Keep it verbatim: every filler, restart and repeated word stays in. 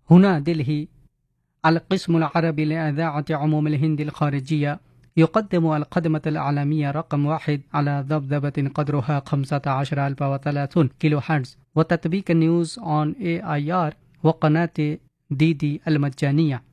هنا دلهي. القسم العربي لإذاعة عموم الهند الخارجية يقدم الخدمة الإعلامية رقم واحد على ذبذبة قدرها خمسة عشر ألف وثلاثون كيلو هرتز، وتطبيق نيوز أون إي آي آر، وقناة دي دي المجانية.